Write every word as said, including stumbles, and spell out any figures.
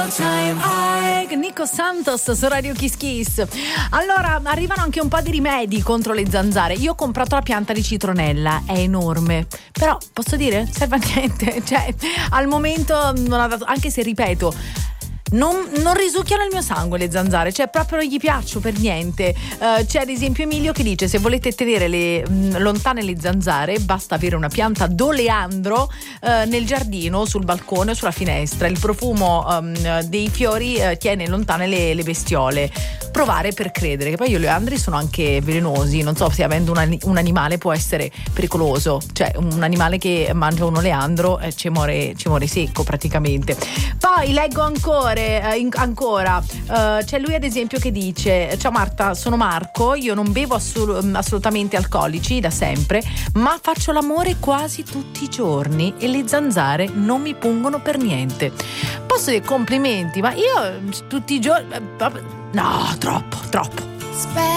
all time high. Nico Santos su Radio Kiss Kiss. Allora, arrivano anche un po' di rimedi contro le zanzare. Io ho comprato la pianta di citronella, è enorme, però posso dire, serve a niente, cioè al momento non ha dato, anche se ripeto Non, non risucchiano il mio sangue le zanzare, cioè proprio non gli piaccio per niente. Uh, c'è ad esempio Emilio che dice: se volete tenere le, mh, lontane le zanzare basta avere una pianta d'oleandro uh, nel giardino, sul balcone o sulla finestra. Il profumo um, dei fiori uh, tiene lontane le, le bestiole. Provare per credere, che poi gli oleandri sono anche velenosi, non so se avendo un, un animale può essere pericoloso, cioè un animale che mangia un oleandro eh, ci muore, ci muore secco praticamente. Poi leggo ancora Eh, in, ancora uh, c'è lui ad esempio che dice: ciao Marta, sono Marco, io non bevo assul- assolutamente alcolici da sempre, ma faccio l'amore quasi tutti i giorni e le zanzare non mi pungono per niente. Posso dire complimenti, ma io tutti i giorni no, troppo, troppo.